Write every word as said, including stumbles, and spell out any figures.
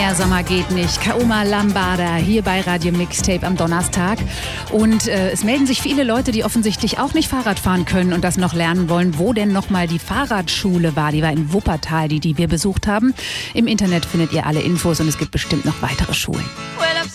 Mehr Sommer geht nicht. Kaoma Lambada hier bei Radio Mixtape am Donnerstag. Und äh, es melden sich viele Leute, die offensichtlich auch nicht Fahrrad fahren können und das noch lernen wollen, wo denn nochmal die Fahrradschule war. Die war in Wuppertal, die, die wir besucht haben. Im Internet findet ihr alle Infos und es gibt bestimmt noch weitere Schulen. Well,